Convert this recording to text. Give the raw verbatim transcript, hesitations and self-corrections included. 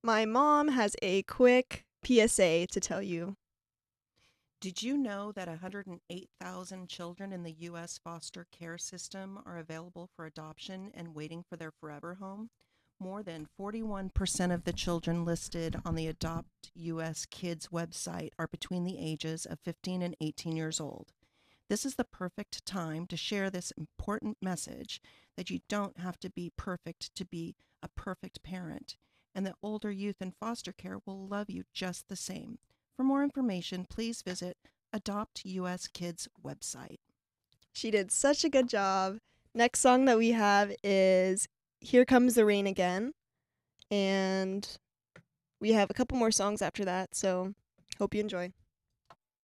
My mom has a quick P S A to tell you. Did you know that one hundred eight thousand children in the U S foster care system are available for adoption and waiting for their forever home? More than forty-one percent of the children listed on the Adopt U S Kids website are between the ages of fifteen and eighteen years old. This is the perfect time to share this important message that you don't have to be perfect to be a perfect parent, and that older youth in foster care will love you just the same. For more information, please visit Adopt U S Kids website. She did such a good job. Next song that we have is Here Comes the Rain Again. And we have a couple more songs after that, so hope you enjoy.